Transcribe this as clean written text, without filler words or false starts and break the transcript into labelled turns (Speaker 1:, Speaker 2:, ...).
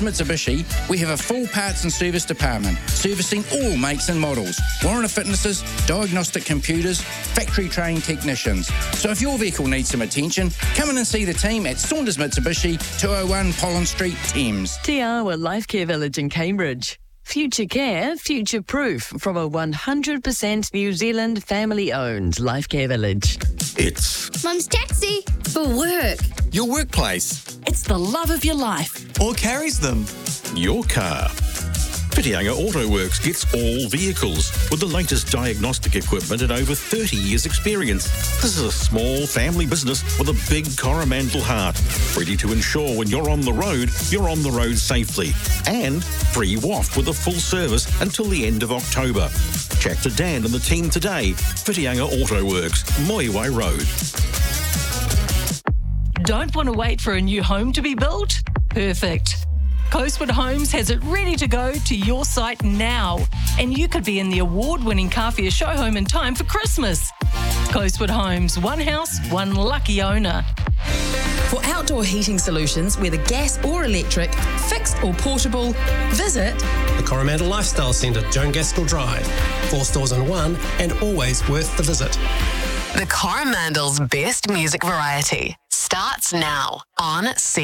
Speaker 1: Mitsubishi, we have a full parts and service department, servicing all makes and models, warranty fitnesses, diagnostic computers, factory-trained technicians. So if your vehicle needs some attention, come in and see the team at Saunders Mitsubishi, 201 Pollen Street, Thames.
Speaker 2: Te Awa Life Care Village in Cambridge. Future care, future proof from a 100% New Zealand family-owned Life Care Village.
Speaker 3: It's
Speaker 4: Mum's taxi.
Speaker 5: For work.
Speaker 3: your workplace,
Speaker 6: It's the love of your life.
Speaker 7: Or carries them.
Speaker 3: your car. Whitianga Auto Works gets all vehicles with the latest diagnostic equipment and over 30 years' experience. This is a small family business with a big Coromandel heart, ready to ensure when you're on the road safely. And free waft with a full service until the end of October. Chat to Dan and the team today. Whitianga Auto Works, Moiwai Road.
Speaker 6: Don't want to wait for a new home to be built? Perfect. Coastwood Homes has it ready to go to your site now, and you could be in the award-winning Kawhia show home in time for Christmas. Coastwood Homes, one house, one lucky owner.
Speaker 5: For outdoor heating solutions, whether gas or electric, fixed or portable, visit
Speaker 8: The Coromandel Lifestyle Centre, Joan Gaskell Drive. 4 stores in one and always worth the visit.
Speaker 9: The Coromandel's best music variety starts now on